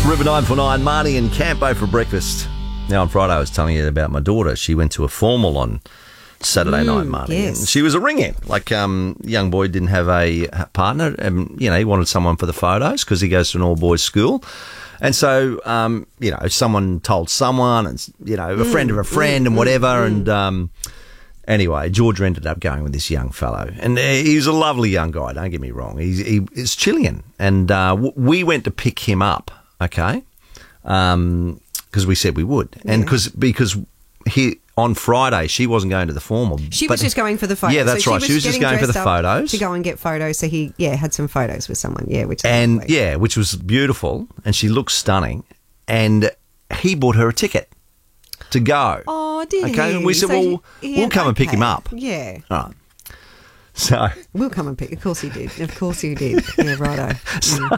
River 949, Marnie and Campo for breakfast. Now, on Friday, I was telling you about my daughter. She went to a formal on Saturday night, Marnie. Yes. And she was a ring-in. Like, young boy didn't have a partner. And, he wanted someone for the photos because he goes to an all-boys school. And so, someone told someone and, a friend of a friend and whatever. And anyway, Georgia ended up going with this young fellow. And he's a lovely young guy, don't get me wrong. He's Chilean. And we went to pick him up, okay, because we said we would. And because on Friday, she wasn't going to the formal. She was just going for the photos. Yeah, that's right. She was just going for the photos. To go and get photos. So he, had some photos with someone. Yeah, which was beautiful. And she looked stunning. And he bought her a ticket to go. Oh, did he? Okay, and we said, we'll come and pick him up. Yeah. All right. So we'll come and pick. Of course he did. Of course he did. Yeah, righto. So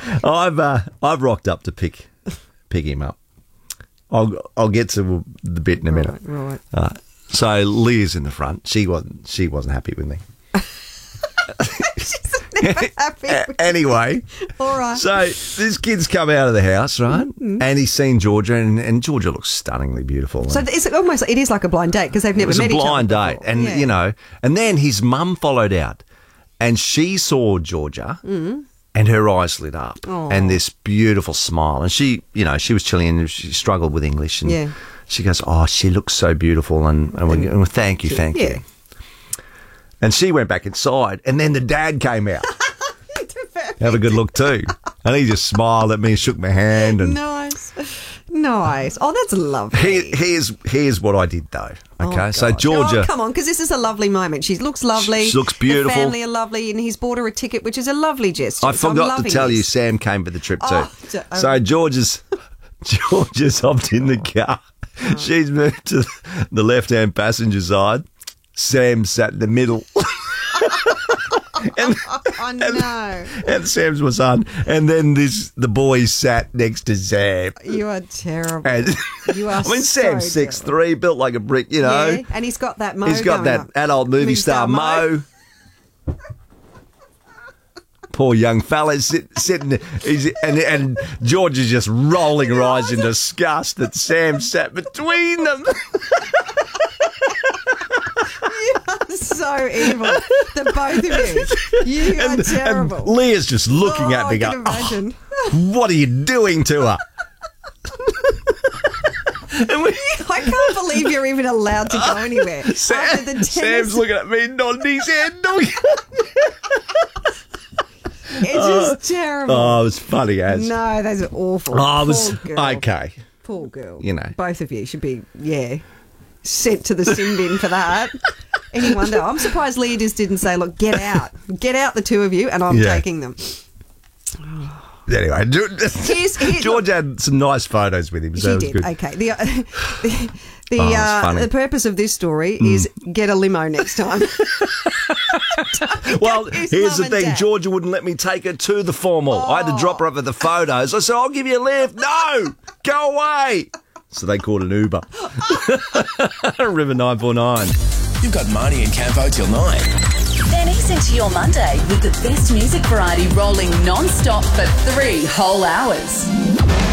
I've rocked up to pick him up. I'll get to the bit in a minute. Right. So Leah's in the front. She wasn't happy with me. She's never happy. Anyway, all right. So this kid's come out of the house, right? Mm-hmm. And he's seen Georgia, and Georgia looks stunningly beautiful. So it is like a blind date because they've never met each other. It was a blind date, and and then his mum followed out, and she saw Georgia. Mm-hmm. And her eyes lit up, and this beautiful smile. And she, she was Chilean, and she struggled with English. And she goes, "Oh, she looks so beautiful." And we thank you. And she went back inside, and then the dad came out. Have a good look too. And he just smiled at me, shook my hand. And Nice. Oh, that's lovely. Here's what I did though. Okay, so Georgia. Oh, come on, because this is a lovely moment. She looks lovely. She looks beautiful. The family are lovely, and he's bought her a ticket, which is a lovely gesture. I forgot to tell you, Sam came for the trip too. So Georgia's hopped in the car. Oh. She's moved to the left-hand passenger side. Sam sat in the middle. And Sam's my son. And then the boys sat next to Sam. You are terrible. And you are Sam's 6'3", built like a brick, Yeah, and he's got that Mo. He's got that up. adult movie star Mo. Poor young fella sitting there. And George is just rolling her eyes in disgust that Sam sat between them. So evil, the both of you. You are terrible. And Leah's just looking at me going, what are you doing to her? I can't believe you're even allowed to go anywhere. Sam's looking at me, nodding his head. It's just terrible. Oh, it was funny as. No, those are awful. Oh, it was okay. Poor girl. Both of you should be, sent to the sin bin for that. Any wonder? I'm surprised Leah just didn't say, look, get out, the two of you, and I'm taking them. Anyway, George had some nice photos with him, so it was good. Okay. The purpose of this story is get a limo next time. Well, here's the thing. Georgia wouldn't let me take her to the formal. I had to drop her off at the photos. I said, I'll give you a lift. No, go away. So they called an Uber. River 949. You've got Marnie and Campo till 9. Then ease into your Monday with the best music variety rolling non-stop for 3 whole hours.